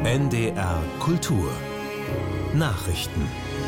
NDR Kultur Nachrichten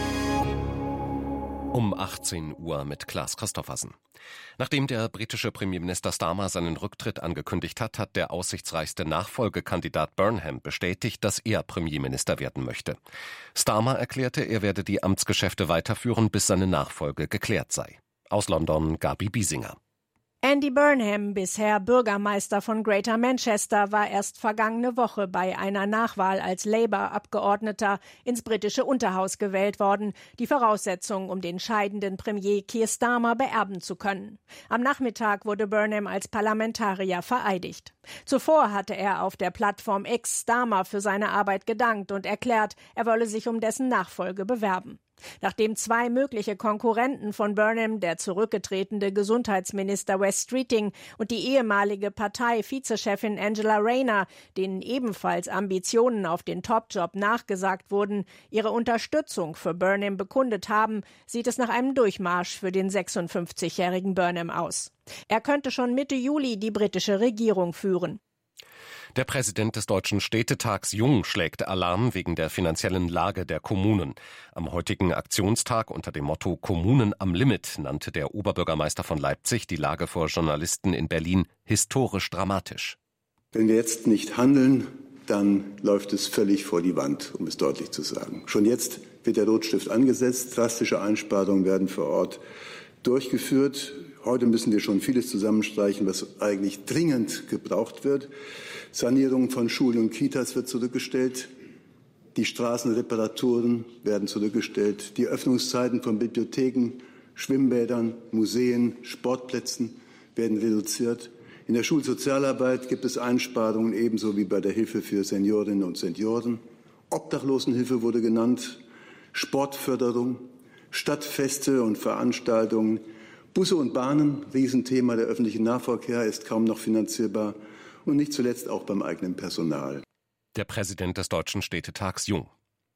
um 18 Uhr mit Klaas Christoffersen. Nachdem der britische Premierminister Starmer seinen Rücktritt angekündigt hat, hat der aussichtsreichste Nachfolgekandidat Burnham bestätigt, dass er Premierminister werden möchte. Starmer erklärte, er werde die Amtsgeschäfte weiterführen, bis seine Nachfolge geklärt sei. Aus London Gabi Biesinger. Andy Burnham, bisher Bürgermeister von Greater Manchester, war erst vergangene Woche bei einer Nachwahl als Labour-Abgeordneter ins britische Unterhaus gewählt worden, die Voraussetzung, um den scheidenden Premier Keir Starmer beerben zu können. Am Nachmittag wurde Burnham als Parlamentarier vereidigt. Zuvor hatte er auf der Plattform X Starmer für seine Arbeit gedankt und erklärt, er wolle sich um dessen Nachfolge bewerben. Nachdem zwei mögliche Konkurrenten von Burnham, der zurückgetretene Gesundheitsminister Wes Streeting und die ehemalige Partei-Vizechefin Angela Rayner, denen ebenfalls Ambitionen auf den Topjob nachgesagt wurden, ihre Unterstützung für Burnham bekundet haben, sieht es nach einem Durchmarsch für den 56-jährigen Burnham aus. Er könnte schon Mitte Juli die britische Regierung führen. Der Präsident des Deutschen Städtetags Jung schlägt Alarm wegen der finanziellen Lage der Kommunen. Am heutigen Aktionstag unter dem Motto Kommunen am Limit nannte der Oberbürgermeister von Leipzig die Lage vor Journalisten in Berlin historisch dramatisch. Wenn wir jetzt nicht handeln, dann läuft es völlig vor die Wand, um es deutlich zu sagen. Schon jetzt wird der Rotstift angesetzt, drastische Einsparungen werden vor Ort durchgeführt. Heute müssen wir schon vieles zusammenstreichen, was eigentlich dringend gebraucht wird. Sanierung von Schulen und Kitas wird zurückgestellt. Die Straßenreparaturen werden zurückgestellt. Die Öffnungszeiten von Bibliotheken, Schwimmbädern, Museen, Sportplätzen werden reduziert. In der Schulsozialarbeit gibt es Einsparungen, ebenso wie bei der Hilfe für Seniorinnen und Senioren. Obdachlosenhilfe wurde genannt, Sportförderung, Stadtfeste und Veranstaltungen. Busse und Bahnen, Riesenthema, der öffentliche Nahverkehr ist kaum noch finanzierbar und nicht zuletzt auch beim eigenen Personal. Der Präsident des Deutschen Städtetags Jung.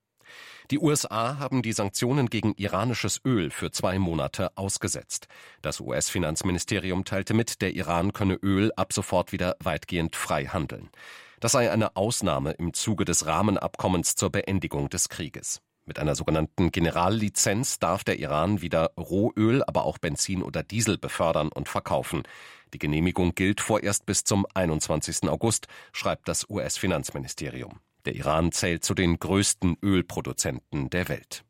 Die USA haben die Sanktionen gegen iranisches Öl für 2 Monate ausgesetzt. Das US-Finanzministerium teilte mit, der Iran könne Öl ab sofort wieder weitgehend frei handeln. Das sei eine Ausnahme im Zuge des Rahmenabkommens zur Beendigung des Krieges. Mit einer sogenannten Generallizenz darf der Iran wieder Rohöl, aber auch Benzin oder Diesel befördern und verkaufen. Die Genehmigung gilt vorerst bis zum 21. August, schreibt das US-Finanzministerium. Der Iran zählt zu den größten Ölproduzenten der Welt.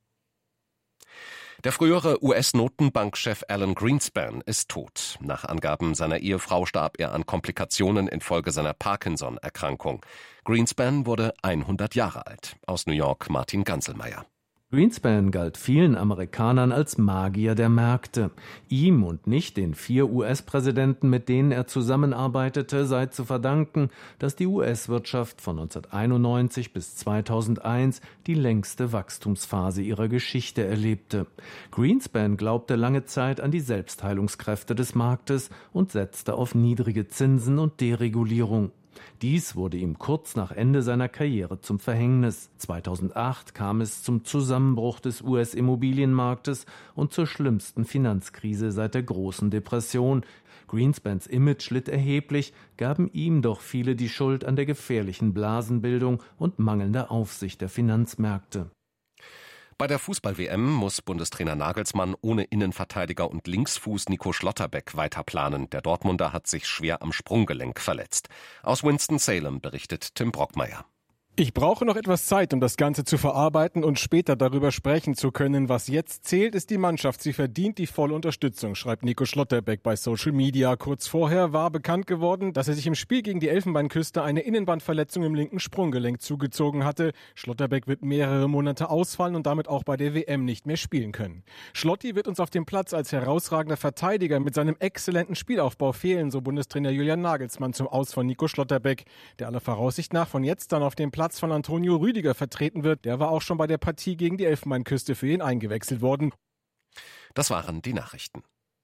Der frühere US-Notenbankchef Alan Greenspan ist tot. Nach Angaben seiner Ehefrau starb er an Komplikationen infolge seiner Parkinson-Erkrankung. Greenspan wurde 100 Jahre alt. Aus New York Martin Ganselmeier. Greenspan galt vielen Amerikanern als Magier der Märkte. Ihm und nicht den 4 US-Präsidenten, mit denen er zusammenarbeitete, sei zu verdanken, dass die US-Wirtschaft von 1991 bis 2001 die längste Wachstumsphase ihrer Geschichte erlebte. Greenspan glaubte lange Zeit an die Selbstheilungskräfte des Marktes und setzte auf niedrige Zinsen und Deregulierung. Dies wurde ihm kurz nach Ende seiner Karriere zum Verhängnis. 2008 kam es zum Zusammenbruch des US-Immobilienmarktes und zur schlimmsten Finanzkrise seit der Großen Depression. Greenspans Image litt erheblich, gaben ihm doch viele die Schuld an der gefährlichen Blasenbildung und mangelnder Aufsicht der Finanzmärkte. Bei der Fußball-WM muss Bundestrainer Nagelsmann ohne Innenverteidiger und Linksfuß Nico Schlotterbeck weiterplanen. Der Dortmunder hat sich schwer am Sprunggelenk verletzt. Aus Winston-Salem berichtet Tim Brockmeier. Ich brauche noch etwas Zeit, um das Ganze zu verarbeiten und später darüber sprechen zu können. Was jetzt zählt, ist die Mannschaft. Sie verdient die volle Unterstützung, schreibt Nico Schlotterbeck bei Social Media. Kurz vorher war bekannt geworden, dass er sich im Spiel gegen die Elfenbeinküste eine Innenbandverletzung im linken Sprunggelenk zugezogen hatte. Schlotterbeck wird mehrere Monate ausfallen und damit auch bei der WM nicht mehr spielen können. Schlotti wird uns auf dem Platz als herausragender Verteidiger mit seinem exzellenten Spielaufbau fehlen, so Bundestrainer Julian Nagelsmann zum Aus von Nico Schlotterbeck, der aller Voraussicht nach von jetzt dann auf dem Platz von Antonio Rüdiger vertreten wird. Der war auch schon bei der Partie gegen die Elfenbeinküste für ihn eingewechselt worden. Das waren die Nachrichten.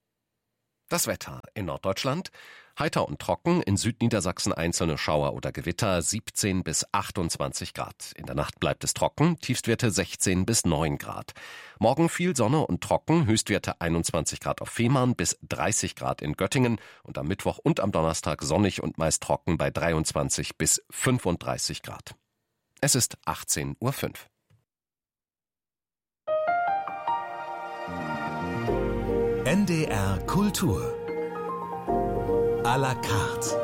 Das Wetter in Norddeutschland: heiter und trocken, in Südniedersachsen einzelne Schauer oder Gewitter, 17 bis 28 Grad. In der Nacht bleibt es trocken, Tiefstwerte 16 bis 9 Grad. Morgen viel Sonne und trocken, Höchstwerte 21 Grad auf Fehmarn bis 30 Grad in Göttingen und am Mittwoch und am Donnerstag sonnig und meist trocken bei 23 bis 35 Grad. Es ist 18:05 Uhr. NDR Kultur à la carte.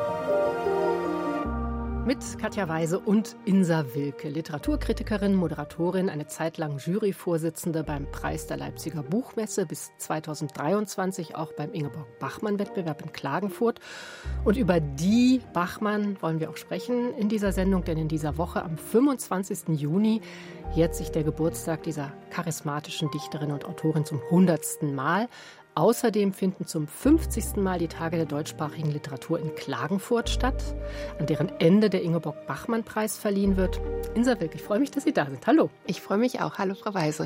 Mit Katja Weise und Insa Wilke, Literaturkritikerin, Moderatorin, eine Zeit lang Juryvorsitzende beim Preis der Leipziger Buchmesse, bis 2023 auch beim Ingeborg-Bachmann-Wettbewerb in Klagenfurt. Und über die Bachmann wollen wir auch sprechen in dieser Sendung, denn in dieser Woche am 25. Juni jährt sich der Geburtstag dieser charismatischen Dichterin und Autorin zum 100. Mal. Außerdem finden zum 50. Mal die Tage der deutschsprachigen Literatur in Klagenfurt statt, an deren Ende der Ingeborg-Bachmann-Preis verliehen wird. Insa Wilke, ich freue mich, dass Sie da sind. Hallo. Ich freue mich auch. Hallo, Frau Weise.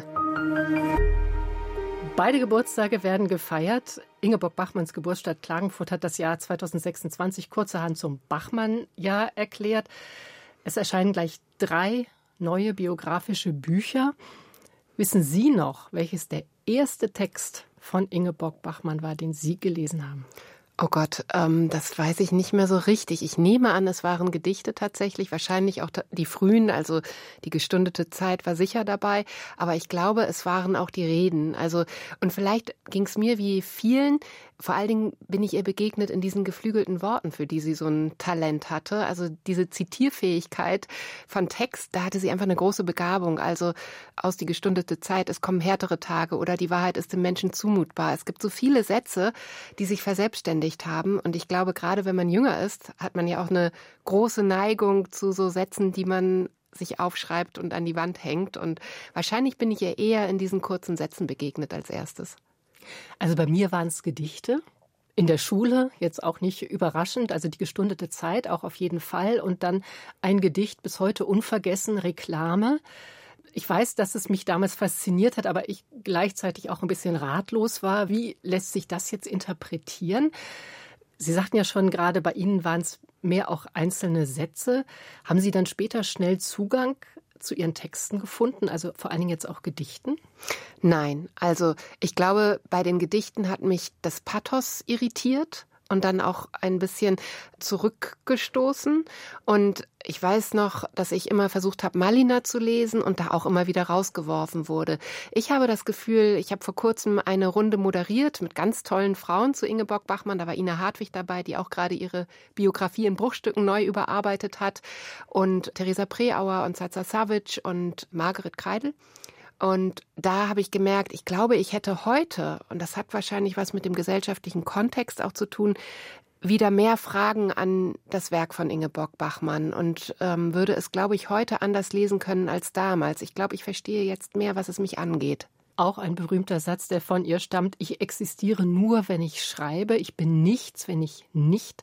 Beide Geburtstage werden gefeiert. Ingeborg Bachmanns Geburtsstadt Klagenfurt hat das Jahr 2026 kurzerhand zum Bachmann-Jahr erklärt. Es erscheinen gleich 3 neue biografische Bücher. Wissen Sie noch, welches der erste Text von Ingeborg Bachmann war, den Sie gelesen haben? Oh Gott, das weiß ich nicht mehr so richtig. Ich nehme an, es waren Gedichte tatsächlich, wahrscheinlich auch die frühen, also die gestundete Zeit war sicher dabei, aber ich glaube, es waren auch die Reden. Also, und vielleicht ging es mir wie vielen, vor allen Dingen bin ich ihr begegnet in diesen geflügelten Worten, für die sie so ein Talent hatte. Also diese Zitierfähigkeit von Text, da hatte sie einfach eine große Begabung. Also aus die gestundete Zeit, es kommen härtere Tage oder die Wahrheit ist dem Menschen zumutbar. Es gibt so viele Sätze, die sich verselbstständigt haben. Und ich glaube, gerade wenn man jünger ist, hat man ja auch eine große Neigung zu so Sätzen, die man sich aufschreibt und an die Wand hängt. Und wahrscheinlich bin ich ihr eher in diesen kurzen Sätzen begegnet als erstes. Also bei mir waren es Gedichte. In der Schule, jetzt auch nicht überraschend, also die gestundete Zeit auch auf jeden Fall. Und dann ein Gedicht, bis heute unvergessen, Reklame. Ich weiß, dass es mich damals fasziniert hat, aber ich gleichzeitig auch ein bisschen ratlos war. Wie lässt sich das jetzt interpretieren? Sie sagten ja schon gerade, bei Ihnen waren es mehr auch einzelne Sätze. Haben Sie dann später schnell Zugang zu Ihren Texten gefunden, also vor allen Dingen jetzt auch Gedichten? Nein, also ich glaube, bei den Gedichten hat mich das Pathos irritiert und dann auch ein bisschen zurückgestoßen. Und ich weiß noch, dass ich immer versucht habe, Malina zu lesen und da auch immer wieder rausgeworfen wurde. Ich habe das Gefühl, ich habe vor kurzem eine Runde moderiert mit ganz tollen Frauen zu Ingeborg Bachmann. Da war Ina Hartwig dabei, die auch gerade ihre Biografie in Bruchstücken neu überarbeitet hat. Und Theresa Preauer und Zaza Savic und Margret Kreidel. Und da habe ich gemerkt, ich glaube, ich hätte heute, und das hat wahrscheinlich was mit dem gesellschaftlichen Kontext auch zu tun, wieder mehr Fragen an das Werk von Ingeborg Bachmann und würde es, glaube ich, heute anders lesen können als damals. Ich glaube, ich verstehe jetzt mehr, was es mich angeht. Auch ein berühmter Satz, der von ihr stammt: Ich existiere nur, wenn ich schreibe. Ich bin nichts, wenn ich nicht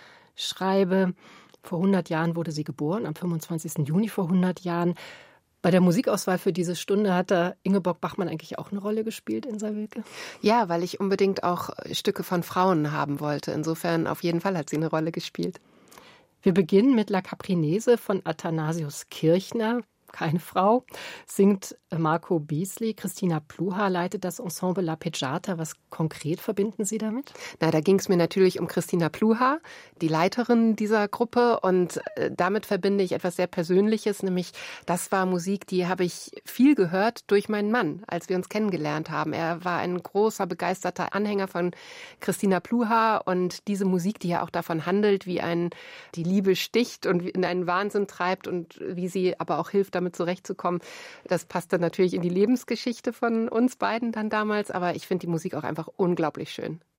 schreibe. Vor 100 Jahren wurde sie geboren, am 25. Juni vor 100 Jahren. Bei der Musikauswahl für diese Stunde hat da Ingeborg Bachmann eigentlich auch eine Rolle gespielt, Insa Wilke? Ja, weil ich unbedingt auch Stücke von Frauen haben wollte. Insofern auf jeden Fall hat sie eine Rolle gespielt. Wir beginnen mit La Caprinese von Athanasius Kirchner. Keine Frau, singt Marco Beasley. Christina Pluhar leitet das Ensemble La Peggiata. Was konkret verbinden Sie damit? Na, da ging es mir natürlich um Christina Pluhar, die Leiterin dieser Gruppe. Und damit verbinde ich etwas sehr Persönliches, nämlich das war Musik, die habe ich viel gehört durch meinen Mann, als wir uns kennengelernt haben. Er war ein großer, begeisterter Anhänger von Christina Pluhar. Und diese Musik, die ja auch davon handelt, wie einen die Liebe sticht und in einen Wahnsinn treibt und wie sie aber auch hilft, damit zurechtzukommen. Das passte natürlich in die Lebensgeschichte von uns beiden dann damals, aber ich finde die Musik auch einfach unglaublich schön.